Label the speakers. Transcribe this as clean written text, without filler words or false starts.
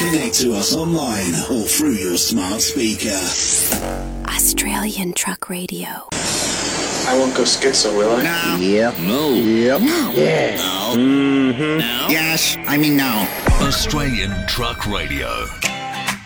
Speaker 1: Connect to us online or through your smart speaker.
Speaker 2: Australian Truck Radio.
Speaker 3: I won't go schizo, will I?
Speaker 4: No.
Speaker 5: Yep.
Speaker 4: No.
Speaker 5: Yep.
Speaker 4: No.
Speaker 5: Yeah.
Speaker 4: No.
Speaker 5: Mm-hmm.
Speaker 4: No.
Speaker 1: Yes, I mean no.
Speaker 6: Australian Truck Radio.